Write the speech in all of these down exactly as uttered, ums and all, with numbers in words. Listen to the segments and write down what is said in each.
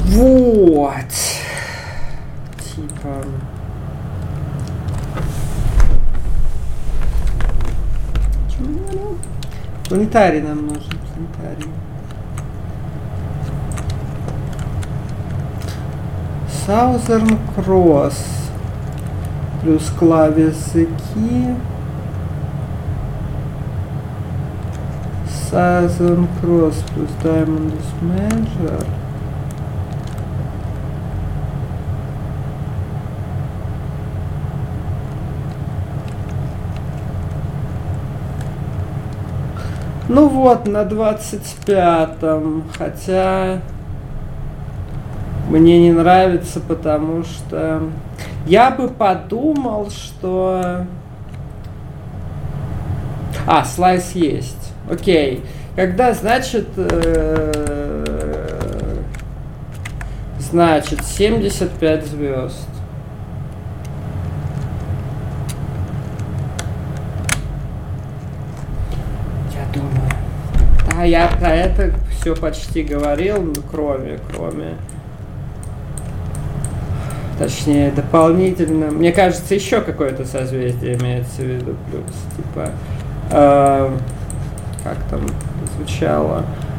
Вот. Типа... Планетарий нам нужен, планетарий. Southern Cross плюс клавязыки. Southern Cross плюс Diamond Major. Ну вот, на двадцать пятом, хотя мне не нравится, потому что я бы подумал, что... А, слайс есть. Окей. Когда, значит... Э... Значит, семьдесят пять звезд. А я про это все почти говорил, ну, кроме, кроме, точнее, дополнительно. Мне кажется, еще какое-то созвездие имеется в виду, плюс, типа, э, как там звучало,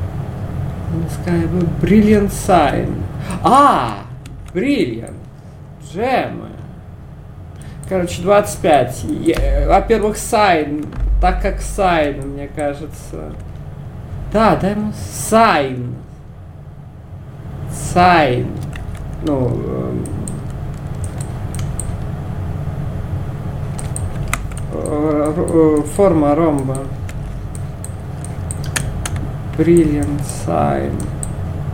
Brilliant Sign. А, Brilliant, джемы. Короче, двадцать пять. Во-первых, Sign, так как Sign, мне кажется... Да, дай ему sign. Sign. Ну, э, форма ромба. Brilliant sign.